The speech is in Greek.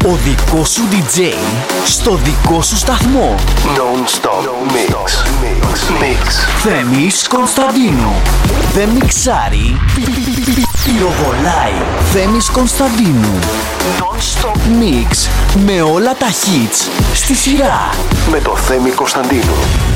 Ο δικός σου DJ στο δικό σου σταθμό. Non-stop mix. Θέμης Κωνσταντίνου. Δεν μιξάρει, πυροβολάει. Θέμης Κωνσταντίνου. Non-stop mix με όλα τα hits στη σειρά. Με το Θέμη Κωνσταντίνου.